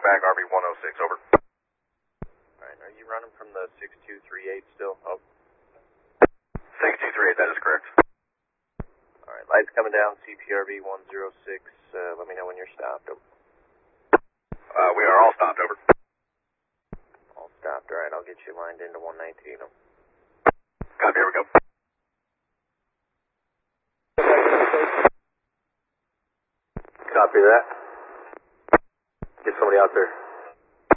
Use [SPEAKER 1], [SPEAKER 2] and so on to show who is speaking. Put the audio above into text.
[SPEAKER 1] back RV-106, over.
[SPEAKER 2] Alright, are you running from the 6238 still? Oh.
[SPEAKER 1] 6238, that is correct.
[SPEAKER 2] Alright, lights coming down, CPRV 106, let me know when you're stopped, over.
[SPEAKER 1] We are all stopped, over.
[SPEAKER 2] All stopped, alright, I'll get you lined into 119, over.
[SPEAKER 1] Copy, here we go.
[SPEAKER 2] Copy that. Get somebody out there.